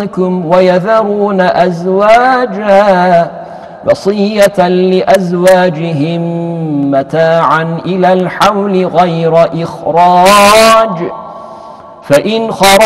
غيظكم ويذرون أزواجا وصية لأزواجهم متاعا إلى الحول غير إخراج، فإن خرجوا